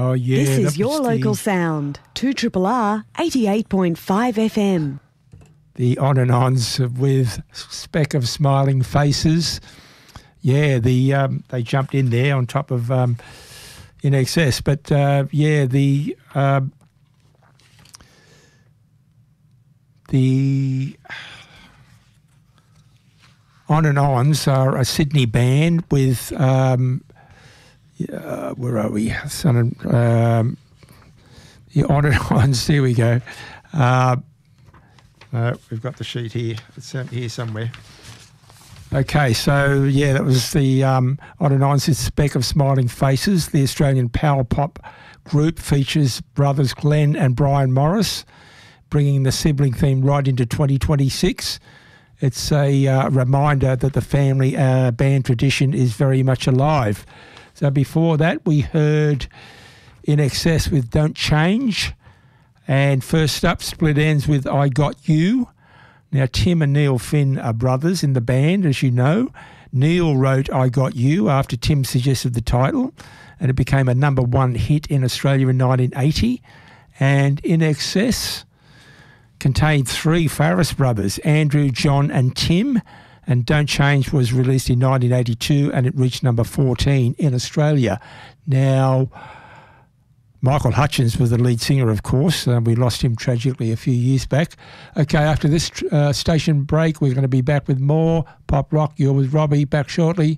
Oh, yeah. This is your local sound. 2RRR 88.5 FM. The On-and-Ons with Speck of Smiling Faces. Yeah, they jumped in there on top of In Excess. But, the On-and-Ons are a Sydney band with, where are we? The On-and-Ons, there we go. We've got the sheet here. It's here somewhere. Okay, so, that was the On-and-Ons with Speck of Smiling Faces. The Australian power pop group features brothers Glenn and Brian Morris, bringing the sibling theme right into 2026. It's a reminder that the family band tradition is very much alive. So before that, we heard In Excess with Don't Change. And first up, Split Ends with I Got You. Now, Tim and Neil Finn are brothers in the band, as you know. Neil wrote I Got You after Tim suggested the title, and it became a number one hit in Australia in 1980. And In Excess contained three Farris brothers, Andrew, John and Tim, and Don't Change was released in 1982 and it reached number 14 in Australia. Now, Michael Hutchins was the lead singer, of course. We lost him tragically a few years back. Okay, after this station break, we're going to be back with more Pop Rock. You're with Robbie, back shortly.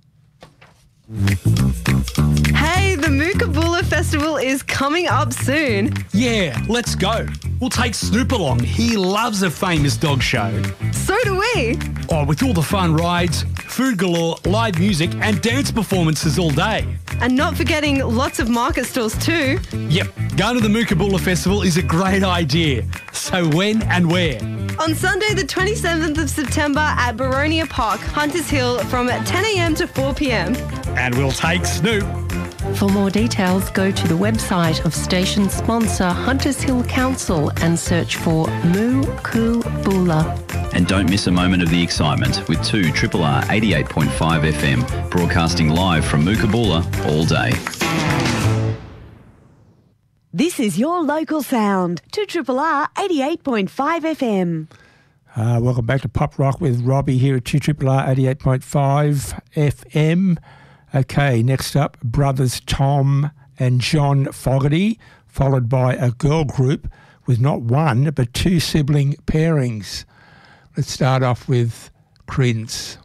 Hey, the Mookabola Festival is coming up soon. Yeah, let's go. We'll take Snoop along. He loves a famous dog show. So do we. Oh, with all the fun rides, food galore, live music and dance performances all day. And not forgetting lots of market stalls too. Yep, going to the Mookabola Festival is a great idea. So when and where? On Sunday the 27th of September at Baronia Park, Hunters Hill from 10 a.m. to 4 p.m. And we'll take Snoop. For more details, go to the website of station sponsor Hunters Hill Council and search for Mookabola. And don't miss a moment of the excitement with 2RRR 88.5 FM, broadcasting live from Mookabola all day. This is your local sound. 2RRR 88.5 FM. Welcome back to Pop Rock with Robbie here at 2RRR 88.5 FM. Okay, next up, brothers Tom and John Fogarty, followed by a girl group with not one but two sibling pairings. Let's start off with Creedence.